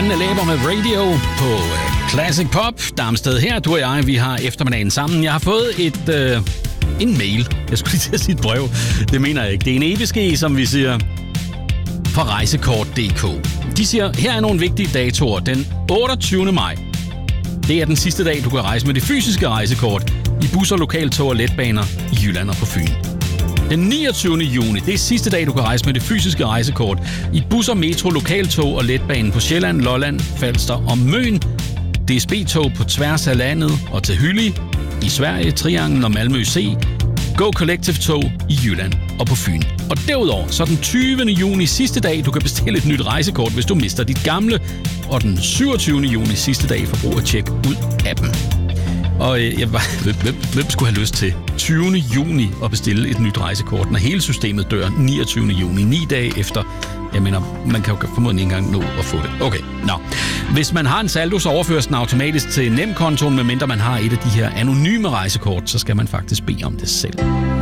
brændende læber med Radio på Classic Pop. Darmsted her, du og jeg, vi har eftermiddagen sammen. Jeg har fået en mail. Jeg skulle lige til at sige et brev. Det mener jeg ikke. Det er en e-besked, som vi siger, fra rejsekort.dk. De siger, her er nogle vigtige datoer. Den 28. maj. Det er den sidste dag, du kan rejse med det fysiske rejsekort i busser, lokaltog og letbaner i Jylland og på Fyn. Den 29. juni, det er sidste dag, du kan rejse med det fysiske rejsekort i busser, metro, lokaltog og letbanen på Sjælland, Lolland, Falster og Møn. DSB-tog på tværs af landet og til Hyllie i Sverige, Trianglen og Malmø C. Go Collective-tog i Jylland og på Fyn. Og derudover så den 20. juni sidste dag, du kan bestille et nyt rejsekort, hvis du mister dit gamle. Og den 27. juni sidste dag for brug at tjekke ud appen. Og hvem skulle have lyst til 20. juni at bestille et nyt rejsekort, når hele systemet dør 29. juni, 9 dage efter? Jeg mener, man kan jo formodentlig ikke engang nå at få det. Okay, nå. Hvis man har en saldo, så overføres den automatisk til NemKontoen, medmindre man har et af de her anonyme rejsekort, så skal man faktisk bede om det selv.